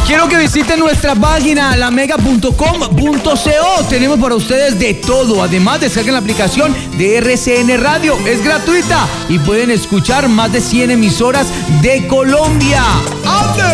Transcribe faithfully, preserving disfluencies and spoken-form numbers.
Quiero que visiten nuestra página la mega punto com punto co. Tenemos para ustedes de todo. Además, descarguen la aplicación de R C N Radio. Es gratuita y pueden escuchar más de cien emisoras de Colombia. ¡Ande!